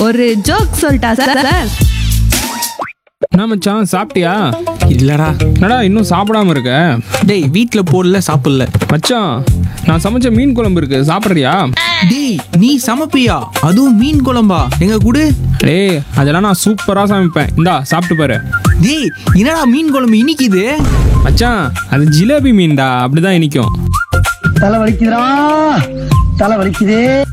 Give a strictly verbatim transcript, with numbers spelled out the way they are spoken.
ஒரு ஜோக் சொல்லிட்டா சார். என்ன மச்சான், சாப்பிட்டியா? இல்லடா. என்னடா இன்னும் சாப்பிடாம இருக்க? டேய் வீட்ல போடல, சாப்பிடல. மச்சான், நான் சமைச்ச மீன் குழம்பு இருக்கு, சாப்பிட்றியா? டேய் நீ சமைப்பியா? அதுவும் மீன் குழம்பா? எங்க குடு. டேய் அதெல்லாம் நான் சூப்பரா சமைப்பேன், இந்தா சாப்பிட்டு பாரு. டேய் என்னடா மீன் குழம்பு இனிக்குது? மச்சான் அது ஜிலேபி மீன்டா, அப்படிதான் இனிக்கும். தலை வலிக்குதுடா, தலை வலிக்குதே.